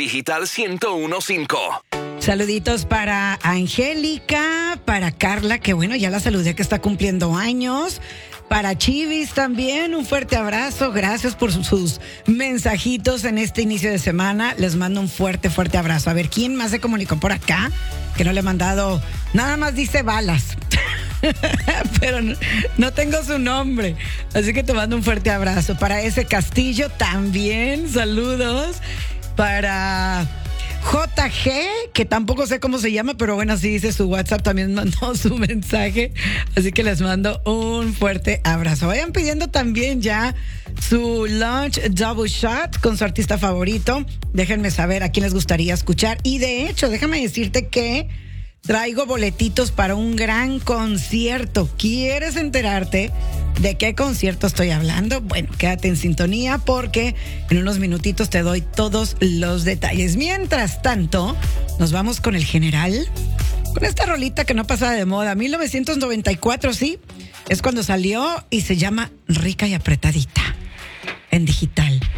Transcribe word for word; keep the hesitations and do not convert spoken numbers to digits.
Digital ciento uno punto cinco. Saluditos para Angélica, para Carla, que bueno, ya la saludé que está cumpliendo años. Para Chivis también, un fuerte abrazo. Gracias por sus mensajitos en este inicio de semana. Les mando un fuerte, fuerte abrazo. A ver, ¿quién más se comunicó por acá? Que no le he mandado, nada más dice balas. Pero no, no tengo su nombre. Así que te mando un fuerte abrazo. Para ese Castillo también, saludos. Para J G, que tampoco sé cómo se llama, pero bueno, así dice su WhatsApp, también mandó su mensaje. Así que les mando un fuerte abrazo. Vayan pidiendo también ya su lunch double shot con su artista favorito. Déjenme saber a quién les gustaría escuchar. Y de hecho, déjame decirte que traigo boletitos para un gran concierto. ¿Quieres enterarte de qué concierto estoy hablando? Bueno, quédate en sintonía porque en unos minutitos te doy todos los detalles. Mientras tanto, nos vamos con el general, con esta rolita que no pasa de moda. mil novecientos noventa y cuatro, sí, es cuando salió y se llama Rica y Apretadita en digital.